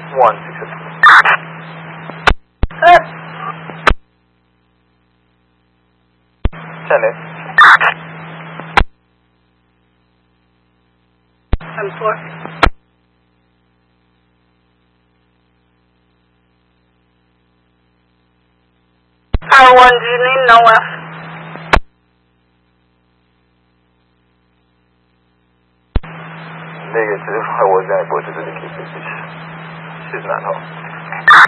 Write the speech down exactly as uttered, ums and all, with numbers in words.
one successful. Chennai. I'm four. R one, do you need no F? Negative. I was able to do the keep. She's not home.